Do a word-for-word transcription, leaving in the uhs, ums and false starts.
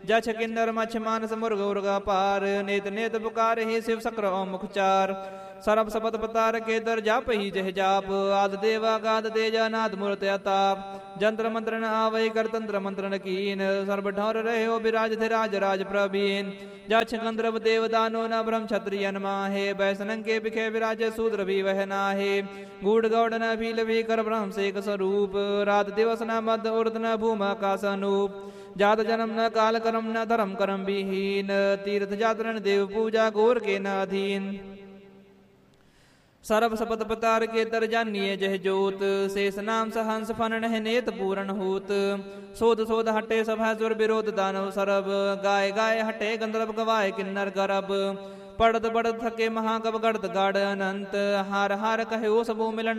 जछ किन्नर मछ मानस मुर्ग उर्ग पार नेत नेत पुकार ही शिव सक्र ओम मुखचार सरब सपत पतार के दर जाप ही जह जाप आद देवा गाद तेजा नाद मूर्त अताप जंत्र मंत्र न आवै कर तंत्र मंत्र न कीन सर्ब ठौर रहे हो विराज थे राज राज प्रवीण जछ गंधर्व देव दानो न ब्रह्म क्षत्रियन माहे बैसनंग के बिखे विराज शूद्र भी वह नाहे गूढ़ गौड़ न भील भी कर ब्रह्म से एक स्वरूप रात दिवस न मध्य उर्द न भूमा का सनूप जात जन्म न काल कर्म न धर्म कर्म विहीन तीर्थ जातरण देव पूजा गोर के न अधीन सरब सपत पतार के तर जानिए जह जोत शेष नाम सहंस फन नेत पूरण होत सोध सोध हटे सभा सुर विरोध दानव सरब गाय गाय हटे गंधर्व गवाए किन्नर गरब पड़त पड़त थके महाकव गढ़त गाढ़ अनंत हार हार कहे ओ सबो मिलन